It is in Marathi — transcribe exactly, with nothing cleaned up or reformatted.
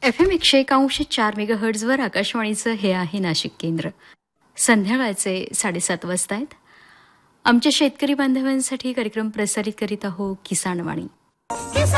एफ एम एकशे एकांशी चार मेगा हर्ट्झवर आकाशवाणीचं हे आहे नाशिक केंद्र. संध्याकाळचे साडेसात वाजता आहेत. आमच्या शेतकरी बांधवांसाठी कार्यक्रम प्रसारित करीत आहो किसानवाणी.